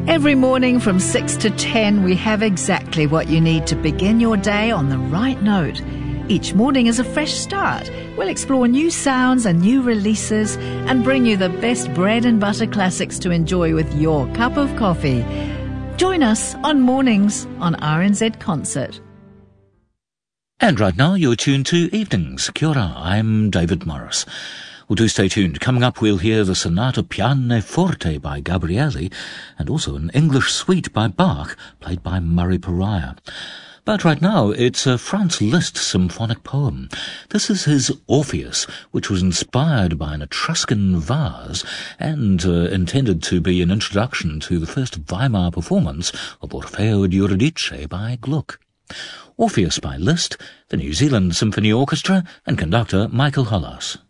Every morning from 6 to 10, we have exactly what you need to begin your day on the right note. Each morning is a fresh start. We'll explore new sounds and new releases and bring you the best bread and butter classics to enjoy with your cup of coffee. Join us on Mornings on RNZ Concert. And right now you're tuned to Evenings. Kia ora, I'm David Morris. Well, do stay tuned. Coming up, we'll hear the Sonata Pianoforte by Gabrieli and also an English suite by Bach, played by Murray Pariah. But right now, it's a Franz Liszt symphonic poem. This is his Orpheus, which was inspired by an Etruscan vase and intended to be an introduction to the first Weimar performance of Orfeo di Euridice by Gluck. Orpheus by Liszt, the New Zealand Symphony Orchestra, and conductor Michael Hollas.